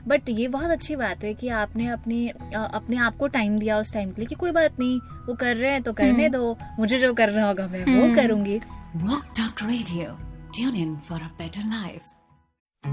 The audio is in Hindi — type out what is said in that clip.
बट ये बहुत अच्छी बात है कि आपने अपने आप को टाइम दिया उस टाइम के लिए कि कोई बात नहीं, वो कर रहे हैं तो करने दो, मुझे जो करना होगा मैं वो करूंगी. Walk Talk Radio. Tune in for a better life.